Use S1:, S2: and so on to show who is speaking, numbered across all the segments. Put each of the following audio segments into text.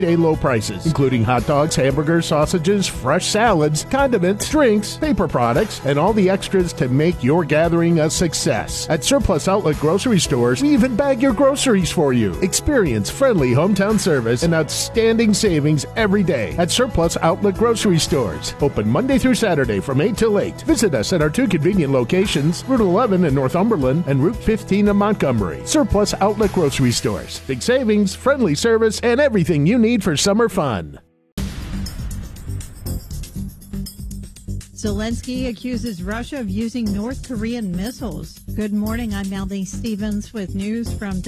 S1: day low prices, including hot dogs, hamburgers, sausages, fresh salads, condiments, drinks, paper products, and all the extras to make your gathering a success. At Surplus Outlet Grocery Stores, we even bag your groceries for you. Experience friendly hometown service and outstanding savings every day at Surplus Outlet Grocery Stores. Open Monday through Saturday from 8 till 8. Visit us at our two convenient locations, Route 11 in Northumberland and Route 15 in Montgomery. Surplus Outlet Grocery Stores. Big savings, friendly service, and everything you need for summer fun.
S2: Zelensky accuses Russia of using North Korean missiles. Good morning, I'm Melanie Stevens with news from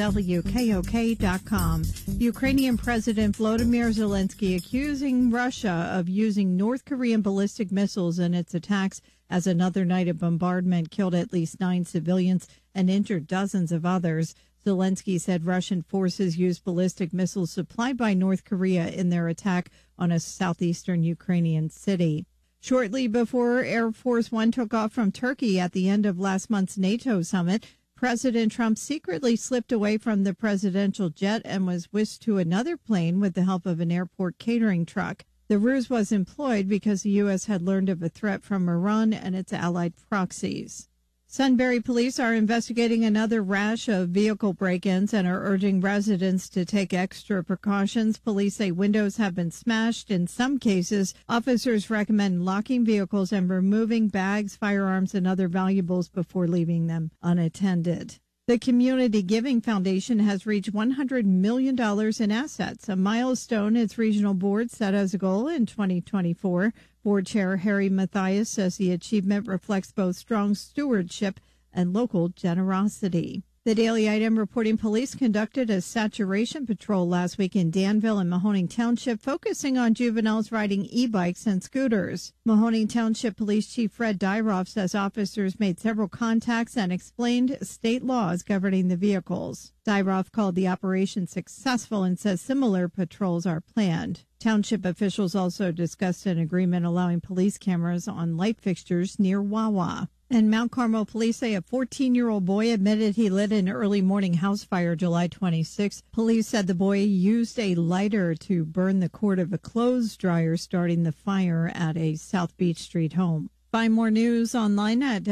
S2: WKOK.com. Ukrainian President Volodymyr Zelensky accusing Russia of using North Korean ballistic missiles in its attacks as another night of bombardment killed at least 9 civilians and injured dozens of others. Zelensky said Russian forces used ballistic missiles supplied by North Korea in their attack on a southeastern Ukrainian city. Shortly before Air Force One took off from Turkey at the end of last month's NATO summit, President Trump secretly slipped away from the presidential jet and was whisked to another plane with the help of an airport catering truck. The ruse was employed because the U.S. had learned of a threat from Iran and its allied proxies. Sunbury police are investigating another rash of vehicle break-ins and are urging residents to take extra precautions. Police say windows have been smashed. In some cases, officers recommend locking vehicles and removing bags, firearms, and other valuables before leaving them unattended. The Community Giving Foundation has reached $100 million in assets, a milestone its regional board set as a goal in 2024. Board Chair Harry Mathias says the achievement reflects both strong stewardship and local generosity. The Daily Item reporting police conducted a saturation patrol last week in Danville and Mahoning Township, focusing on juveniles riding e-bikes and scooters. Mahoning Township Police Chief Fred Dyroff says officers made several contacts and explained state laws governing the vehicles. Dyroff called the operation successful and says similar patrols are planned. Township officials also discussed an agreement allowing police cameras on light fixtures near Wawa. And Mount Carmel police say a 14-year-old boy admitted he lit an early morning house fire July 26. Police said the boy used a lighter to burn the cord of a clothes dryer, starting the fire at a South Beach Street home. Find more news online at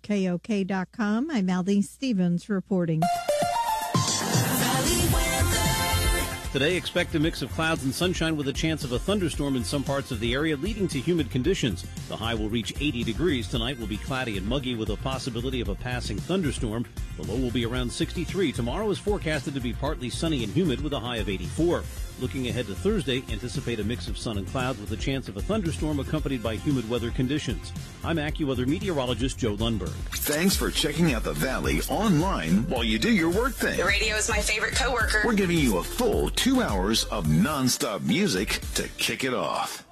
S2: WKOK.com. I'm Allie Stevens reporting.
S3: Today, expect a mix of clouds and sunshine with a chance of a thunderstorm in some parts of the area, leading to humid conditions. The high will reach 80 degrees. Tonight will be cloudy and muggy with a possibility of a passing thunderstorm. The low will be around 63. Tomorrow is forecasted to be partly sunny and humid with a high of 84. Looking ahead to Thursday, anticipate a mix of sun and clouds with a chance of a thunderstorm accompanied by humid weather conditions. I'm AccuWeather meteorologist Joe Lundberg.
S4: Thanks for checking out the Valley online while you do your work thing.
S5: The radio is my favorite coworker.
S4: We're giving you a full 2 hours of nonstop music to kick it off.